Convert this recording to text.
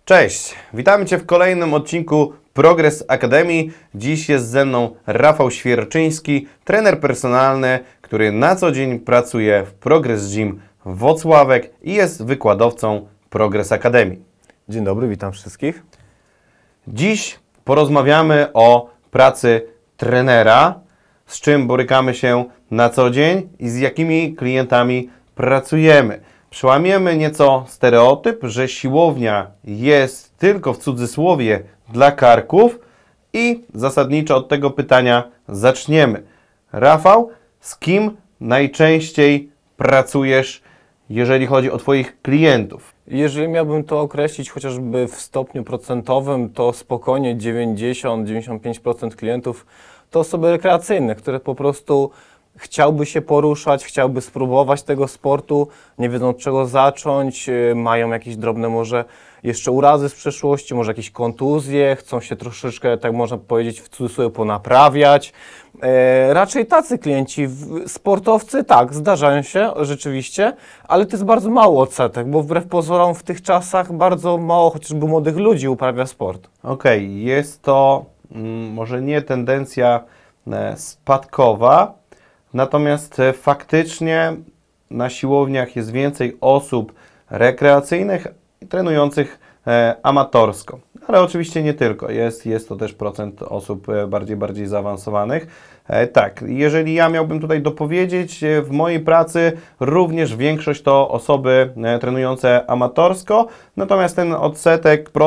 Cześć, witamy Cię w kolejnym odcinku Progress Akademii. Dziś jest ze mną Rafał Świerczyński, trener personalny, który na co dzień pracuje w Progress Gym Włocławek i jest wykładowcą Progress Akademii. Dzień dobry, witam wszystkich. Dziś porozmawiamy o pracy trenera, z czym borykamy się na co dzień i z jakimi klientami pracujemy. Przełamiemy nieco stereotyp, że siłownia jest tylko w cudzysłowie dla karków i zasadniczo od tego pytania zaczniemy. Rafał, z kim najczęściej pracujesz, jeżeli chodzi o Twoich klientów? Jeżeli miałbym to określić chociażby w stopniu procentowym, to spokojnie 90-95% klientów to osoby rekreacyjne, które po prostu chciałby się poruszać, chciałby spróbować tego sportu, nie wiedzą od czego zacząć, mają jakieś drobne może jeszcze urazy z przeszłości, może jakieś kontuzje, chcą się troszeczkę, tak można powiedzieć, w cudzysłowie ponaprawiać. Raczej tacy klienci, sportowcy, tak, zdarzają się rzeczywiście, ale to jest bardzo mało odsetek, bo wbrew pozorom w tych czasach bardzo mało chociażby młodych ludzi uprawia sport. Okej, jest to może nie tendencja spadkowa, natomiast faktycznie na siłowniach jest więcej osób rekreacyjnych i trenujących amatorsko. Ale oczywiście nie tylko. Jest to też procent osób bardziej zaawansowanych. Tak, jeżeli ja miałbym tutaj dopowiedzieć, w mojej pracy również większość to osoby trenujące amatorsko, natomiast ten odsetek